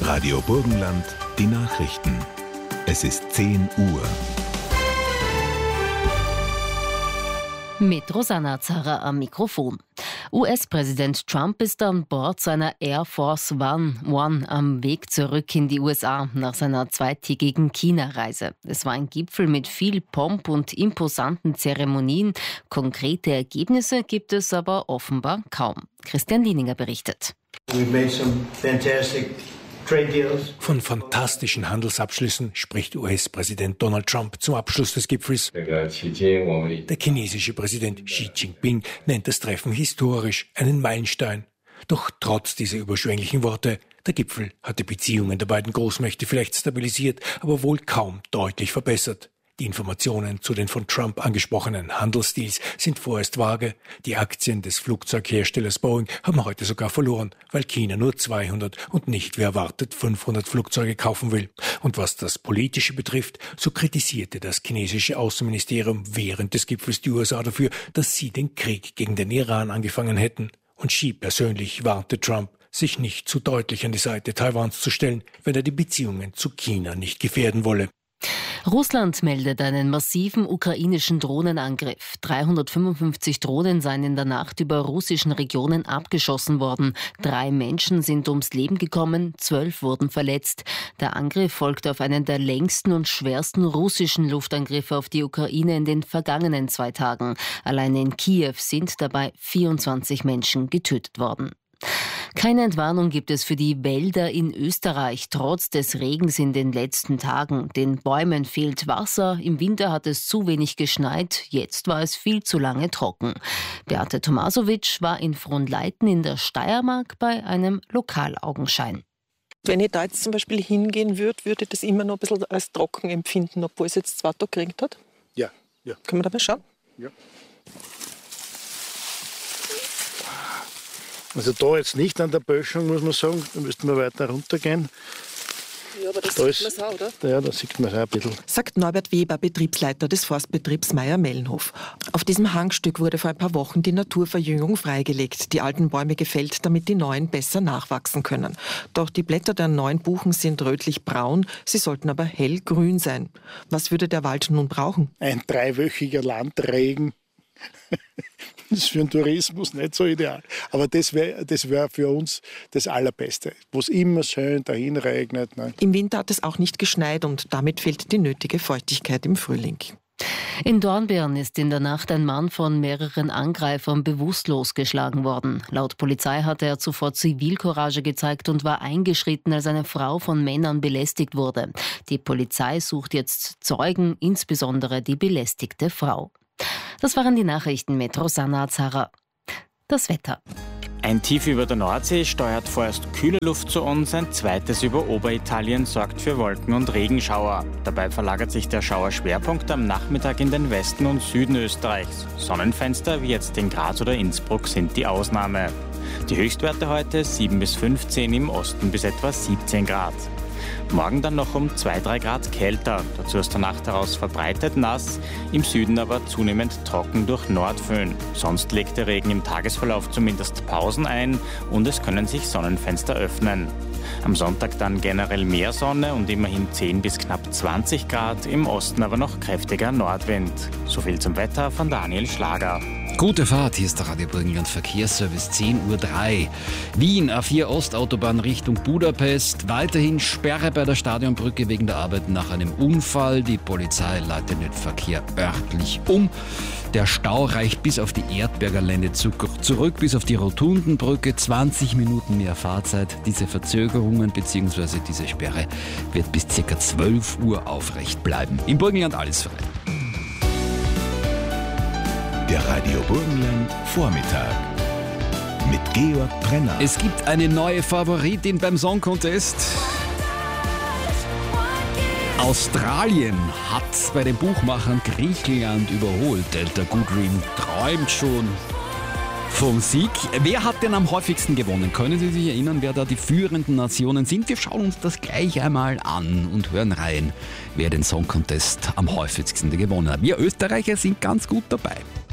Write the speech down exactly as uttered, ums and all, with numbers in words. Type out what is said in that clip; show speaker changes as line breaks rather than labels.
Radio Burgenland, die Nachrichten. Es ist zehn Uhr.
Mit Rosanna Zara am Mikrofon. U S-Präsident Trump ist an Bord seiner Air Force One, One am Weg zurück in die U S A nach seiner zweitägigen China-Reise. Es war ein Gipfel mit viel Pomp und imposanten Zeremonien. Konkrete Ergebnisse gibt es aber offenbar kaum. Christian Lieninger berichtet.
We've made some fantastic trade deals.
Von fantastischen Handelsabschlüssen spricht U S-Präsident Donald Trump zum Abschluss des Gipfels. Der chinesische Präsident Xi Jinping nennt das Treffen historisch, einen Meilenstein. Doch trotz dieser überschwänglichen Worte, der Gipfel hat die Beziehungen der beiden Großmächte vielleicht stabilisiert, aber wohl kaum deutlich verbessert. Die Informationen zu den von Trump angesprochenen Handelsdeals sind vorerst vage. Die Aktien des Flugzeugherstellers Boeing haben heute sogar verloren, weil China nur zweihundert und nicht wie erwartet fünfhundert Flugzeuge kaufen will. Und was das Politische betrifft, so kritisierte das chinesische Außenministerium während des Gipfels die U S A dafür, dass sie den Krieg gegen den Iran angefangen hätten. Und Xi persönlich warnte Trump, sich nicht zu deutlich an die Seite Taiwans zu stellen, wenn er die Beziehungen zu China nicht gefährden wolle.
Russland meldet einen massiven ukrainischen Drohnenangriff. dreihundertfünfundfünfzig Drohnen seien in der Nacht über russischen Regionen abgeschossen worden. Drei Menschen sind ums Leben gekommen, zwölf wurden verletzt. Der Angriff folgt auf einen der längsten und schwersten russischen Luftangriffe auf die Ukraine in den vergangenen zwei Tagen. Allein in Kiew sind dabei vierundzwanzig Menschen getötet worden. Keine Entwarnung gibt es für die Wälder in Österreich, trotz des Regens in den letzten Tagen. Den Bäumen fehlt Wasser, im Winter hat es zu wenig geschneit, jetzt war es viel zu lange trocken. Beate Tomasowitsch war in Fronleiten in der Steiermark bei einem Lokalaugenschein.
Wenn ich da jetzt zum Beispiel hingehen würde, würde ich das immer noch ein bisschen als trocken empfinden, obwohl es jetzt zwei Tage geregnet hat.
Ja, ja.
Können wir da mal schauen?
Ja.
Also da jetzt nicht an der Böschung, muss man sagen, da müssten wir weiter runtergehen.
Ja, aber das
da
sieht man auch, oder?
Ja, da sieht man es auch ein bisschen.
Sagt Norbert Weber, Betriebsleiter des Forstbetriebs Meier-Mellenhof. Auf diesem Hangstück wurde vor ein paar Wochen die Naturverjüngung freigelegt. Die alten Bäume gefällt, damit die neuen besser nachwachsen können. Doch die Blätter der neuen Buchen sind rötlich-braun, sie sollten aber hellgrün sein. Was würde der Wald nun brauchen?
Ein dreiwöchiger Landregen. Das ist für den Tourismus nicht so ideal. Aber das wäre das wär für uns das Allerbeste, wo es immer schön dahin regnet. Ne?
Im Winter hat es auch nicht geschneit und damit fehlt die nötige Feuchtigkeit im Frühling.
In Dornbirn ist in der Nacht ein Mann von mehreren Angreifern bewusstlos geschlagen worden. Laut Polizei hatte er zuvor Zivilcourage gezeigt und war eingeschritten, als eine Frau von Männern belästigt wurde. Die Polizei sucht jetzt Zeugen, insbesondere die belästigte Frau. Das waren die Nachrichten mit Rosanna Zara. Das Wetter.
Ein Tief über der Nordsee steuert vorerst kühle Luft zu uns, ein zweites über Oberitalien sorgt für Wolken- und Regenschauer. Dabei verlagert sich der Schauerschwerpunkt am Nachmittag in den Westen und Süden Österreichs. Sonnenfenster wie jetzt in Graz oder Innsbruck sind die Ausnahme. Die Höchstwerte heute sieben bis fünfzehn, im Osten bis etwa siebzehn Grad. Morgen dann noch um zwei bis drei Grad kälter, dazu aus der Nacht heraus verbreitet nass, im Süden aber zunehmend trocken durch Nordföhn. Sonst legt der Regen im Tagesverlauf zumindest Pausen ein und es können sich Sonnenfenster öffnen. Am Sonntag dann generell mehr Sonne und immerhin zehn bis knapp zwanzig Grad, im Osten aber noch kräftiger Nordwind. So viel zum Wetter von Daniel Schlager.
Gute Fahrt, hier ist der Radio Burgenland Verkehrsservice, zehn Uhr drei. Wien, A vier Ostautobahn Richtung Budapest. Weiterhin Sperre bei der Stadionbrücke wegen der Arbeiten nach einem Unfall. Die Polizei leitet den Verkehr örtlich um. Der Stau reicht bis auf die Erdberger Lände zurück, bis auf die Rotundenbrücke. zwanzig Minuten mehr Fahrzeit. Diese Verzögerungen bzw. diese Sperre wird bis ca. zwölf Uhr aufrecht bleiben. Im Burgenland alles frei.
Der Radio Burgenland Vormittag mit Georg Brenner.
Es gibt eine neue Favoritin beim Song Contest. Australien hat bei den Buchmachern Griechenland überholt. Delta Goodrem träumt schon vom Sieg. Wer hat denn am häufigsten gewonnen? Können Sie sich erinnern, wer da die führenden Nationen sind? Wir schauen uns das gleich einmal an und hören rein, wer den Song Contest am häufigsten gewonnen hat. Wir Österreicher sind ganz gut dabei.